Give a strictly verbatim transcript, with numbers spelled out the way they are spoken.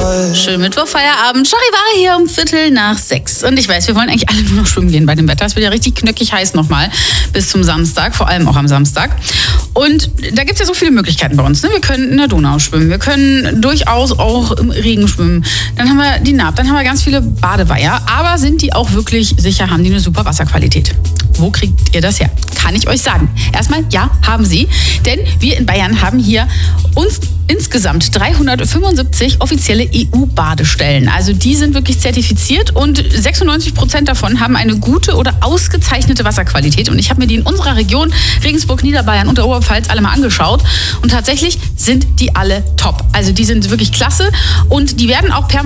Fall. Schönen Mittwoch, Feierabend. Charivari hier um Viertel nach sechs. Und ich weiß, wir wollen eigentlich alle nur noch schwimmen gehen bei dem Wetter. Es wird ja richtig knöckig heiß nochmal bis zum Samstag, vor allem auch am Samstag. Und da gibt es ja so viele Möglichkeiten bei uns. Ne? Wir können in der Donau schwimmen, wir können durchaus auch im Regen schwimmen. Dann haben wir die Naab, dann haben wir ganz viele Badeweiher. Aber sind die auch wirklich sicher, haben die eine super Wasserqualität? Wo kriegt ihr das her? Kann ich euch sagen. Erstmal, ja, haben sie. Denn wir in Bayern haben hier uns insgesamt dreihundertfünfundsiebzig offizielle E U-Badestellen. Also die sind wirklich zertifiziert und sechsundneunzig Prozent davon haben eine gute oder ausgezeichnete Wasserqualität. Und ich habe mir die in unserer Region, Regensburg, Niederbayern und der Oberpfalz, alle mal angeschaut. Und tatsächlich sind die alle top. Also die sind wirklich klasse und die werden auch permanent